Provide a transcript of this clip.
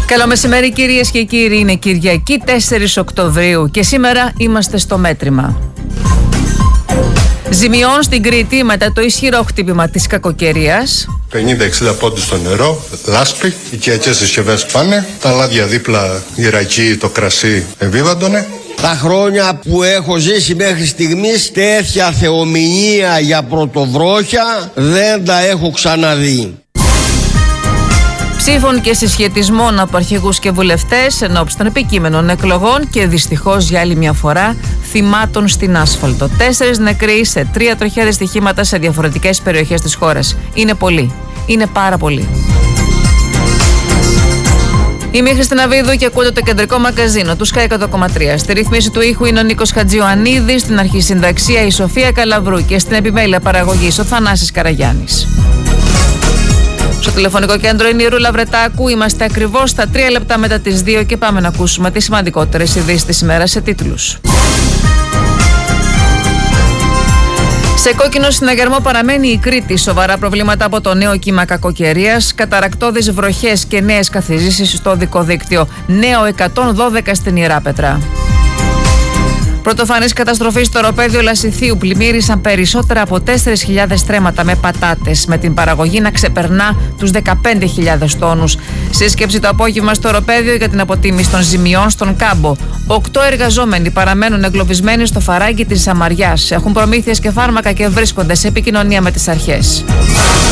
Καλό μεσημέρι κυρίες και κύριοι, είναι Κυριακή 4 Οκτωβρίου και σήμερα είμαστε στο μέτρημα. Ζημιών στην Κρήτη μετά το ισχυρό χτύπημα της κακοκαιρίας. 50-60 πόντους στο νερό, λάσπη, οι οικιακές συσκευές πάνε, τα λάδια δίπλα, η ρακή, το κρασί εμβίβαντωνε. Τα χρόνια που έχω ζήσει μέχρι στιγμής τέτοια θεομηνία για πρωτοβρόχια δεν τα έχω ξαναδεί. Ψήφων και συσχετισμών από αρχηγούς και βουλευτές ενώπιση των επικείμενων εκλογών και δυστυχώς για άλλη μια φορά θυμάτων στην άσφαλτο. 4 νεκροί σε 3 τροχαία δυστυχήματα σε διαφορετικές περιοχές της χώρας. Είναι πολύ. Είναι πάρα πολύ. Είμαι η Χριστίνα Βίδου και ακούτε το κεντρικό μαγκαζίνο του Sky 100,3. Στη ρύθμιση του ήχου είναι ο Νίκος Χατζιωαννίδης, στην αρχισυνταξία η Σοφία Καλαβρού και στην επιμέλεια παραγωγής ο Θανάσης Καραγιάννης. Στο τηλεφωνικό κέντρο είναι η Ρούλα Βρετάκου. Είμαστε ακριβώς στα 3 λεπτά μετά τις 2 και πάμε να ακούσουμε τις σημαντικότερες ειδήσεις της ημέρας σε τίτλους. Σε κόκκινο συναγερμό παραμένει η Κρήτη. Σοβαρά προβλήματα από το νέο κύμα κακοκαιρίας, καταρρακτώδεις βροχές και νέες καθυζήσεις στο οδικό δίκτυο. Νέο 112 στην Ιεράπετρα. Πρωτοφανής καταστροφή στο οροπέδιο Λασιθίου. Πλημμύρισαν περισσότερα από 4.000 στρέμματα με πατάτες, με την παραγωγή να ξεπερνά τους 15.000 τόνους. Σύσκεψη το απόγευμα στο οροπέδιο για την αποτίμηση των ζημιών στον Κάμπο. 8 εργαζόμενοι παραμένουν εγκλωβισμένοι στο φαράγγι της Σαμαριάς. Έχουν προμήθειες και φάρμακα και βρίσκονται σε επικοινωνία με τις αρχές.